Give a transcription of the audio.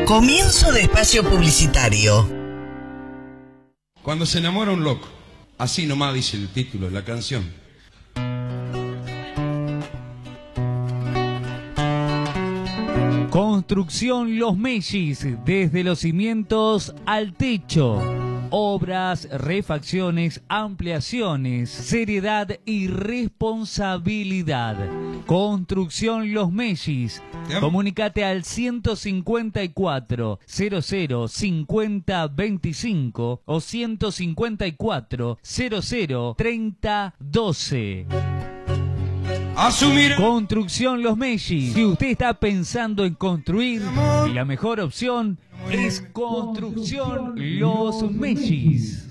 Comienzo de espacio publicitario. Cuando se enamora un loco, así nomás dice el título de la canción. Construcción Los Mellis, desde los cimientos al techo. Obras, refacciones, ampliaciones, seriedad y responsabilidad. Construcción Los Mellis. Comunicate al 154 00 50 25 o 154 00 30 12. Asumir. Construcción Los Mellis. Si usted está pensando en construir, la mejor opción es Construcción Los Mellis.